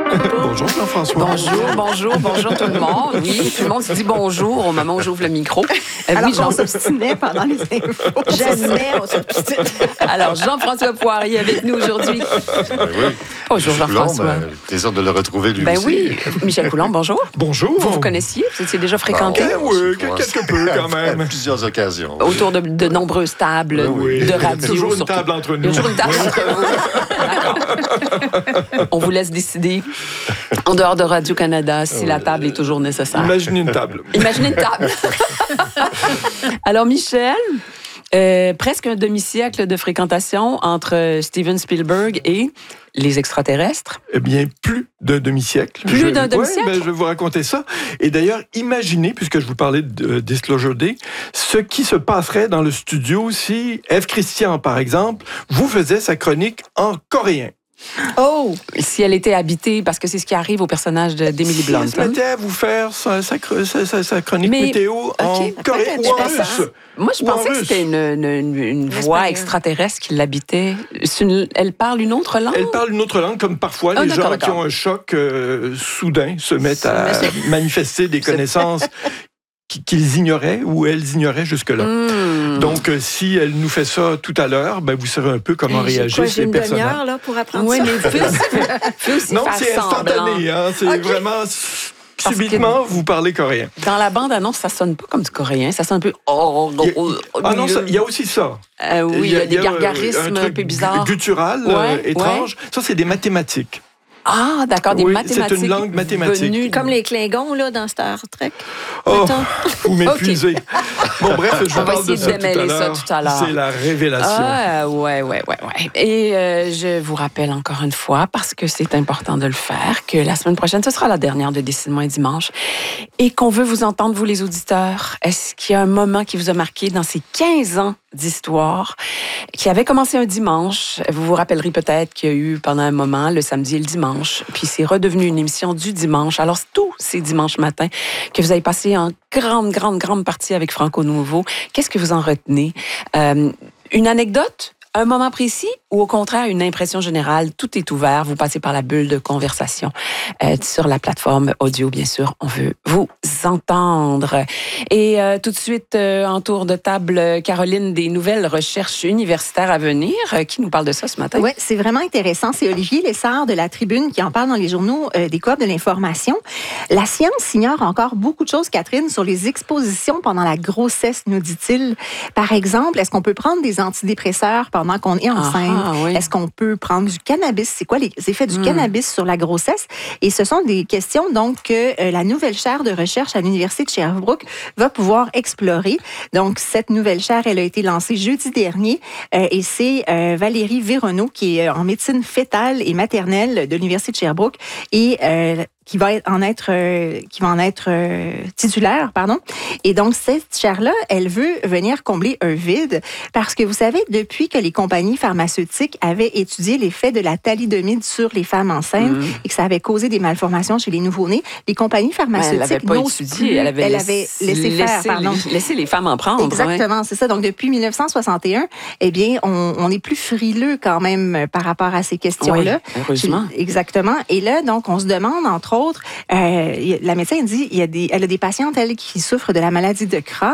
Bonjour Jean-François. Bonjour tout le monde. Oui, tout le monde se dit bonjour au moment où j'ouvre le micro. Alors, oui, on s'obstinait pendant les infos. Jamais on s'obstinait. Alors, Jean-François Poirier avec nous aujourd'hui. Oui. Bonjour Jean-François. Plaisir de le retrouver lui aussi. Oui, Michel Coulomb, bonjour. Bonjour. Vous connaissiez? Vous étiez déjà fréquenté? Oui, quelque peu quand même. À plusieurs occasions. Autour de nombreuses tables de radio. Toujours une surtout. table entre Il y a nous. toujours une table entre vous. D'accord. On vous laisse décider, en dehors de Radio-Canada, si la table est toujours nécessaire. Imaginez une table. Imaginez une table. Alors, Michel, presque un demi-siècle de fréquentation entre Steven Spielberg et les extraterrestres. Eh bien, plus d'un demi-siècle. Plus d'un demi-siècle? Je vais vous raconter ça. Et d'ailleurs, imaginez, puisque je vous parlais de Disclosure Day, ce qui se passerait dans le studio si Ève Christian, par exemple, vous faisait sa chronique en coréen. Oh! Si elle était habitée, parce que c'est ce qui arrive au personnage d'Emily Blunt. Elle se mettait à vous faire sa chronique météo en coréen ou en russe. Moi, je pensais que c'était une voix extraterrestre qui l'habitait. Elle parle une autre langue? Elle parle une autre langue, comme parfois les gens qui ont un choc soudain se mettent à manifester des connaissances qu'ils ignoraient ou elles ignoraient jusque-là. Donc, si elle nous fait ça tout à l'heure, ben, vous saurez un peu comment réagissent les personnages. J'ai une demi-heure là, pour apprendre oui, ça. Mais fais aussi non, faire c'est instantané. Hein, c'est vraiment... Subitement, vous parlez coréen. Dans la bande-annonce, ça sonne pas comme du coréen. Ça sonne un peu... non, il y a aussi ça. Oui, il y a des gargarismes un peu bizarres. Guttural, étrange. Ouais. Ça, c'est des mathématiques. Ah, d'accord, des mathématiques. C'est une langue mathématique. Comme les Klingons, là, dans Star Trek. Oh, vous m'épuisez. Bon, bref, je vous parle de ça tout à l'heure. C'est la révélation. Ah, ouais. Et je vous rappelle encore une fois, parce que c'est important de le faire, que la semaine prochaine, ce sera la dernière de Décide-moi dimanche, et qu'on veut vous entendre, vous les auditeurs. Est-ce qu'il y a un moment qui vous a marqué dans ces 15 ans d'histoire, qui avait commencé un dimanche? Vous vous rappellerez peut-être qu'il y a eu pendant un moment le samedi et le dimanche, puis c'est redevenu une émission du dimanche. Alors, tous ces dimanches matins que vous avez passé en grande partie avec Franco Nouveau, qu'est-ce que vous en retenez? Une anecdote? Un moment précis ou au contraire une impression générale? Tout est ouvert. Vous passez par la bulle de conversation sur la plateforme audio, bien sûr. On veut vous entendre. Et tout de suite, en tour de table, Caroline, des nouvelles recherches universitaires à venir. Qui nous parle de ça ce matin? Oui, c'est vraiment intéressant. C'est Olivier Lessard de La Tribune qui en parle dans les journaux des coop de l'information. La science ignore encore beaucoup de choses, Catherine, sur les expositions pendant la grossesse, nous dit-il. Par exemple, est-ce qu'on peut prendre des antidépresseurs pendant qu'on est enceinte? Oui. Est-ce qu'on peut prendre du cannabis? C'est quoi les effets du cannabis sur la grossesse? Et ce sont des questions donc que la nouvelle chaire de recherche à l'Université de Sherbrooke va pouvoir explorer. Donc, cette nouvelle chaire, elle a été lancée jeudi dernier et c'est Valérie Véronneau qui est en médecine fœtale et maternelle de l'Université de Sherbrooke et qui va en être titulaire, pardon. Et donc, cette chaire-là, elle veut venir combler un vide parce que vous savez, depuis que les compagnies pharmaceutiques avaient étudié l'effet de la thalidomide sur les femmes enceintes et que ça avait causé des malformations chez les nouveau-nés, les compagnies pharmaceutiques n'osent plus. Elle avait laissé faire, pardon. Laisser les femmes en prendre. Exactement, c'est ça. Donc, depuis 1961, eh bien, on est plus frileux quand même par rapport à ces questions-là. Oui, heureusement. Exactement. Et là, donc, on se demande, entre autres, la médecin dit, elle a des patientes, elle, qui souffrent de la maladie de Crohn.